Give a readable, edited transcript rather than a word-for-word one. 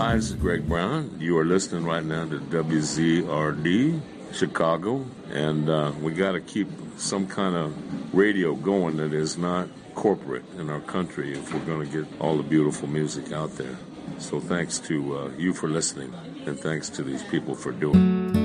Hi, this is Greg Brown. You are listening right now to WZRD Chicago, and we got to keep some kind of radio going that is not corporate in our country if we're going to get all the beautiful music out there. So thanks to you for listening, and thanks to these people for doing it.